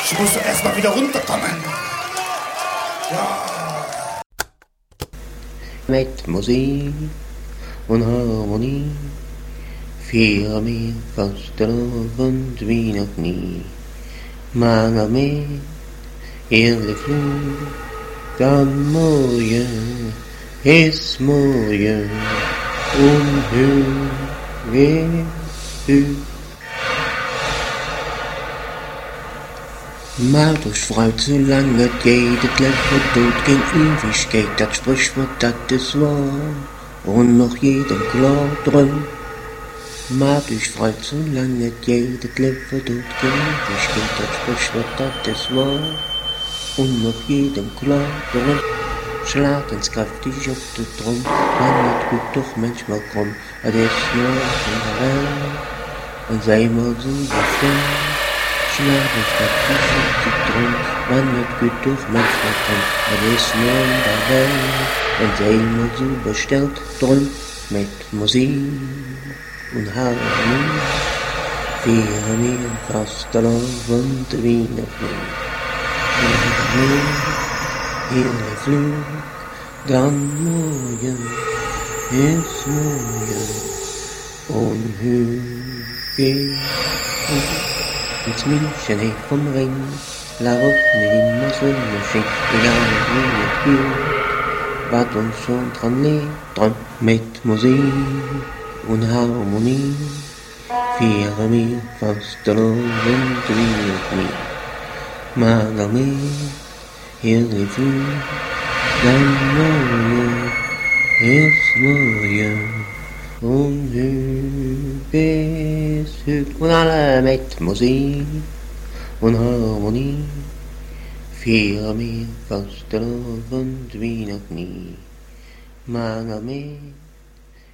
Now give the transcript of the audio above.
Ich muss doch erst mal wieder runterkommen. Ja. Mit Musik und Harmonie fiel mir fast der Abend wie noch nie. Maar met heerlijk vloed, dan mooie is mooie, onheugelijk. Maar durch Freud, solange es geht, das Leben wird tot, kein Ewigkeit, das Sprichwort, das ist wahr, und noch jedem klar drin. Maar durch Freud, solange es geht, das Leben wird tot, kein Ewigkeit, das Sprichwort, das ist wahr, und noch jedem klar drin. Schlag ins kräftig auf den Drum, man wird gut doch manchmal krumm, das ist nur in der Welt, und sei mal so befreit. Schlag ins kräftig auf den Drum, man wird gut doch manchmal krumm, das ist nur in der Welt, und sei mal so bestellt drum, mit Musik und Harmonie, fiel mir fast der Abend wie noch nie. Heerlijk vloed, dan morgen is morgen onheugelijk. Het München heeft vom Ring, waarop niet immer Sonnenschein, egal wie het geht, wat uns schon dran lebt, dran mit Musik und Harmonie, vieren wir fast der Abend wie noch nie. Maar daarmee heerlijk vloed, dan mooie is mooie, onheugelijk is het. Und alle mit Musik und Harmonie vieren wir fast der Abend wie noch nie. Maar daarmee